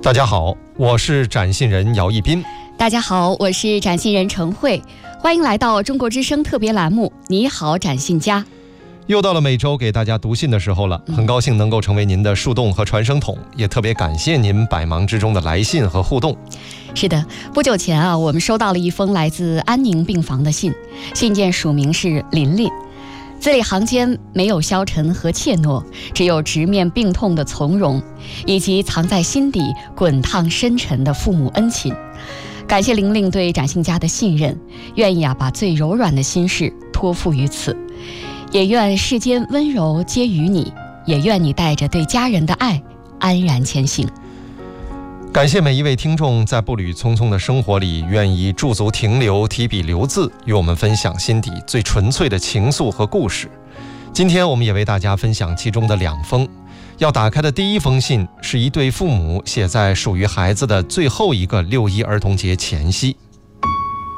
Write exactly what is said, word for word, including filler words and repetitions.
大家好，我是展信人姚一斌。 大家好，我是展信人陈慧，欢迎来到中国之声特别栏目你好展信家。 又到了每周给大家读信的时候了，很高兴能够成为您的树洞和传声筒，也特别感谢您百忙之中的来信和互动。 是的，不久前啊，我们收到了一封来自安宁病房的信，信件署名是琳琳，字里行间没有消沉和怯懦，只有直面病痛的从容，以及藏在心底滚烫深沉的父母恩情。感谢玲玲对展信家的信任，愿意啊把最柔软的心事托付于此，也愿世间温柔皆于你，也愿你带着对家人的爱安然前行。 感谢每一位听众在步履匆匆的生活里愿意驻足停留，提笔留字，与我们分享心底最纯粹的情愫和故事。今天我们也为大家分享其中的两封。要打开的第一封信是一对父母写在属于孩子的最后一个六一儿童节前夕。